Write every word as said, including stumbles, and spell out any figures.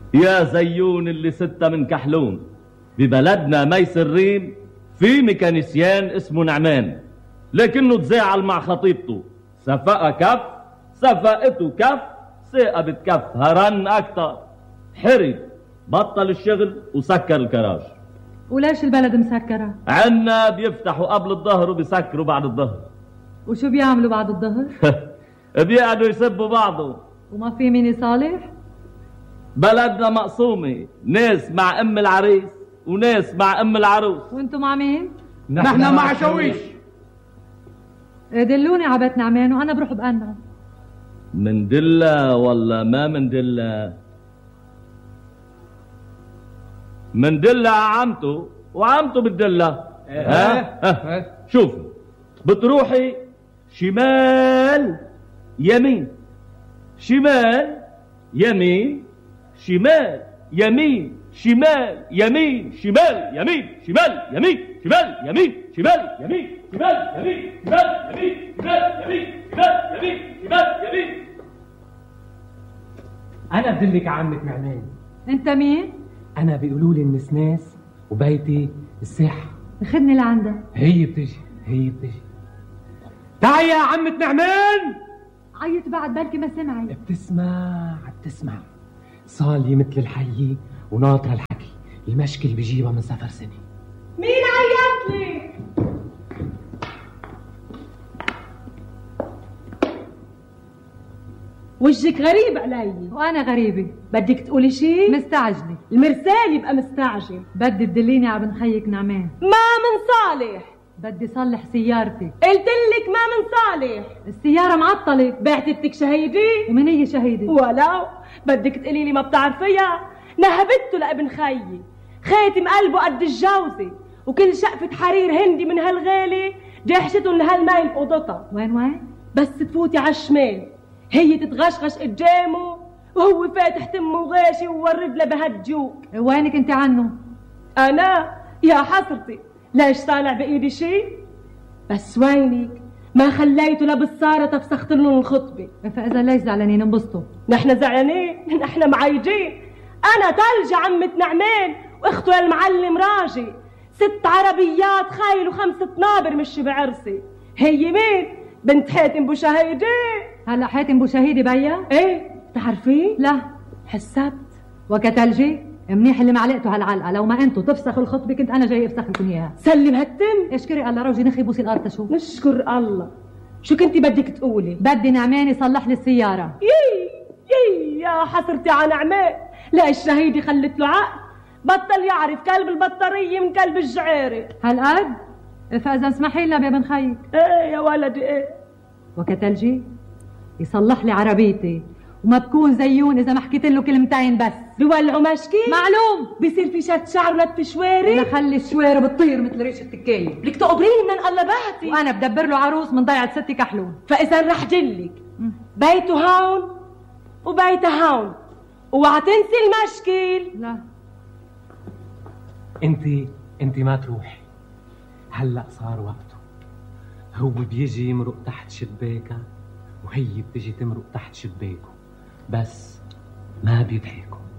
يا زيون اللي ستة من كحلون، ببلدنا ميس الريم في ميكانيسيان اسمه نعمان، لكنه تزاعل مع خطيبته، سفقها كف سفقته كف ثاقبت كف هرن أكتر، حرج بطل الشغل وسكر الكراج. وليش البلد مسكرة؟ عنا بيفتحوا قبل الظهر وبيسكروا بعد الظهر. وشو بيعملوا بعد الظهر؟ بيقعدوا يسبوا بعضهم. وما في مين يصالح؟ بلدنا مقسومة، ناس مع ام العريس وناس مع ام العروس. وانتم مع مين؟ نحن مع شويش. دلوني عبت نعمان وانا بروح بقنع. من دلة ولا ما من دلة؟ من دلة عمته وعمته بالدلة. ها؟ ها؟ شوفوا، بتروحي شمال يمين شمال يمين شمال يمين شمال يمين شمال يمين شمال يمين شمال يمين شمال يمين شمال يمين شمال يمين شمال يمين شمال يمين شمال يمين. أنا بدلك عمة نعمان. أنت مين؟ أنا بيقولوا لي النسناس وبيتي الساحة. خدني لعندها. هي بتجي هي بتجي. تعي يا عمة نعمان. عيط بعد بلكي ما سمعي. بتسمع بتسمع صالي مثل الحي وناطرة الحكي، المشكل بجيبها من سفر سنة. مين عيط لي؟ وجهك غريب علي. وانا غريبة. بدك تقولي شي؟ مستعجلة. المرسال يبقى مستعجل. بدي تدليني على بن خيك نعمان. ما من صالح. بدي صلح سيارتي. قلت لك ما من صالح. السيارة معطلة. بعتتك شهيدي. ومن هي شهيدة؟ ولو بدك تقولي لي ما بتعرفيها. نهبته لابن خيي، خاتم قلبه قد الجوزة، وكل شقفة حرير هندي من هالغالي جحشتهم لهالميل بأوضتها. وين وين؟ بس تفوتي على الشمال، هي تتغشغش قدامه وهو فاتح تمه وغاشي وورد له بهالجوك. وينك انت عنه؟ انا يا حسرتي ليش طالع بايدي شي؟ بس وينك ما خليته لبصارة تفسخت لهم الخطبة. فاذا ليش زعلانين انبسطوا؟ نحن زعلانين؟ نحن معيجين. انا تلج عمة نعمان واخته المعلم راجي، ست عربيات خايل وخمسة نابر مشي بعرسي. هي مين؟ بنت حاتم بوشهيدي. هلا حاتم بوشهيدي بيا؟ ايه بتعرفيه؟ لا حسبت. وكتلجي منيح اللي معلقته هالعلقه، لو ما انتوا تفسخوا الخطبه كنت انا جاي افسخ لكم اياها. سلم هالتم. اشكري الله روجي نخي بوسي الارض تشوف. نشكر الله. شو كنتي بدك تقولي؟ بدي نعمان يصلح لي السياره. يي يي يا حسرتي على نعمان، لا الشهيدي خلت له عقل، بطل يعرف كلب البطاريه من كلب الجعيره. هالقد؟ فاذا اسمحي لنا يا بن خيك. ايه يا ولدي ايه. وكتلجي يصلح لي عربيتي، وما بكون زيون اذا ما حكيت له كلمتين بس. بيولعوا مشكي؟ معلوم. بيصير في شد شعر ونتف شواري؟ انا خلي الشوارب بتطير مثل ريش التكايه. بدك تقبريني من انقلباتي. وانا بدبر له عروس من ضيعه ستي كحلون. فاذا رح دلك بيته هون وبيته هون، اوعى تنسي المشكل. لا انت انت ما تروحي، هلا صار وقته. هو بيجي يمرق تحت شباكها وهي بتجي تمرق تحت شباكه، بس ما بيضحكوا.